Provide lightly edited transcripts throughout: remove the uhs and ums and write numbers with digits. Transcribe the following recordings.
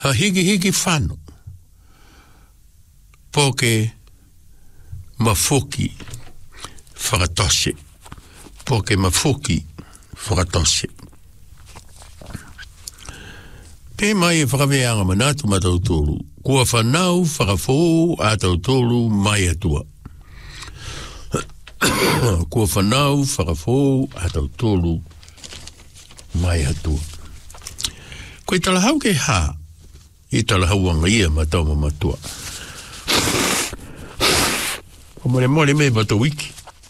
ha higi whanu. Poke mafuki whakatose. Poke mafuki whakatose. Te mai e whakaweanga manatu matautolu. Kua whanau whakafou a tautolu mai atua. Kua whanau whakafou a tautolu mai atua. Koe talahau ke ha, I talahauanga ia matau mamatua. O mole me bata wiki.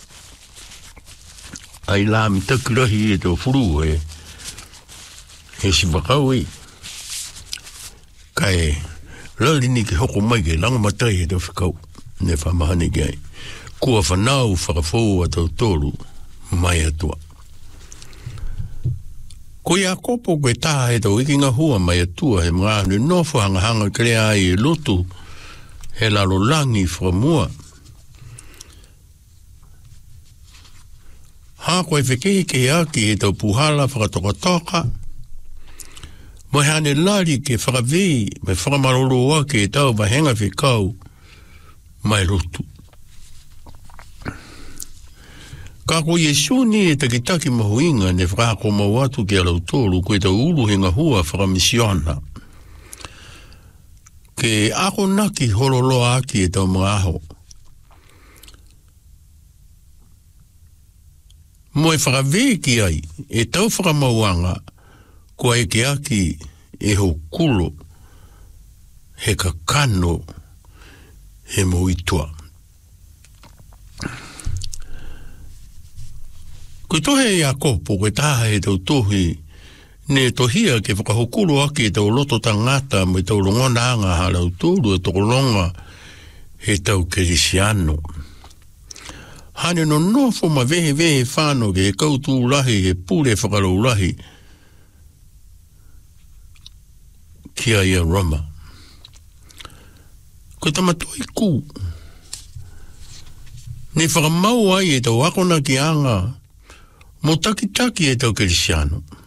Ai la mi takurahi e tō furu e si bakau e. Kai lalini ke hoko mai ke langa matai e tō whikau. Ne whamahane ke ai. Kua whanau whakafou a tau tōru mai atua. Ko ia kopo koe taha e tau ikinga hua mai atua he mga anu nofo hanga krea ai e lotu he lalo langi whakamua. Ha koe whekei ke aki e tau puhala whakatokatoka. Mo hane lari ke whakawei me whakamaroro wake e tau wahenga whikau mai rotu. Ka ko Yesu ni e takitaki mahuinga ne whakako mawatu ke alau tōru koe tau uru hinga hua whakamisiona. Ke ako naki hololo aki e tau mga aho. Mo e whakaweki ai, e tau whakamauanga, kua e ke aki e ho kulo, he kakano, he moitua. Koe tohe e a kopo, koe taha e tau tohi, ne tohia ke whakahokuro aki e tau loto tangata, mo e tau longona anga halau tōru e tokolonga, he tau kerisiano. Hane no nofo ma vehe whāno ke e kautū lahi he pūre whakarau lahi kia ia rama. Ko tamatoi kū. Ne whakamau ai e tau akona ki anga mo taki e tau kerisiano.